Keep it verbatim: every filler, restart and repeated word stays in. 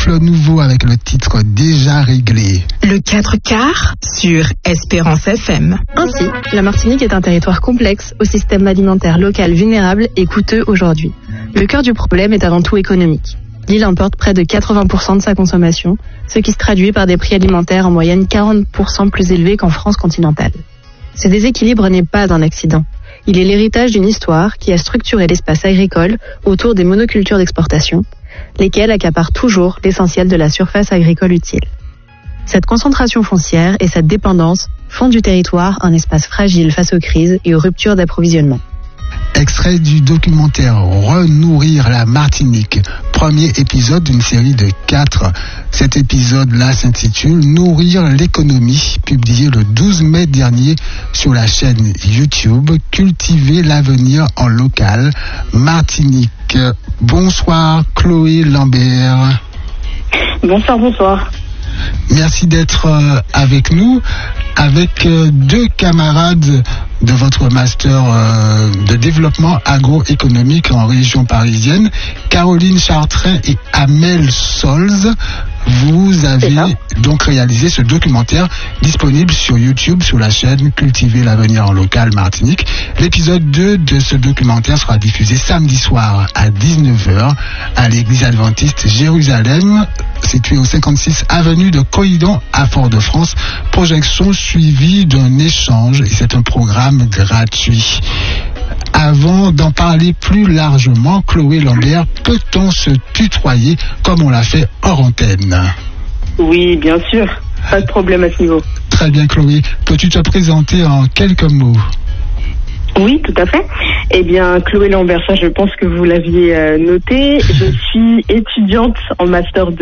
souffle nouveau avec le titre Déjà réglé. Le quatre quarts sur Espérance F M. Ainsi, la Martinique est un territoire complexe, au système alimentaire local vulnérable et coûteux aujourd'hui. Le cœur du problème est avant tout économique. L'île importe près de quatre-vingts pour cent de sa consommation, ce qui se traduit par des prix alimentaires en moyenne quarante pour cent plus élevés qu'en France continentale. Ce déséquilibre n'est pas un accident. Il est l'héritage d'une histoire qui a structuré l'espace agricole autour des monocultures d'exportation, lesquelles accaparent toujours l'essentiel de la surface agricole utile. Cette concentration foncière et cette dépendance font du territoire un espace fragile face aux crises et aux ruptures d'approvisionnement. Extrait du documentaire Renourrir la Martinique, premier épisode d'une série de quatre. Cet épisode-là s'intitule Nourrir l'économie, publié le douze mai dernier sur la chaîne YouTube Cultiver l'avenir en local, Martinique. Bonsoir Chloé Lambert. Bonsoir, bonsoir. Merci d'être avec nous, avec deux camarades de votre master de développement agroéconomique en région parisienne, Caroline Chartrain et Amel Solz. Vous avez donc réalisé ce documentaire disponible sur YouTube, sur la chaîne Cultiver l'avenir en local Martinique. L'épisode deux de ce documentaire sera diffusé samedi soir à dix-neuf heures à l'église adventiste Jérusalem, située au cinquante-six avenue de Corridon à Fort-de-France. Projection suivie d'un échange et c'est un programme gratuit. Avant d'en parler plus largement, Chloé Lambert, peut-on se tutoyer comme on l'a fait hors antenne? Oui, bien sûr. Pas de problème à ce niveau. Très bien, Chloé. Peux-tu te présenter en quelques mots? Oui, tout à fait. Eh bien, Chloé Lambert, ça, je pense que vous l'aviez euh, noté. Je suis étudiante en master de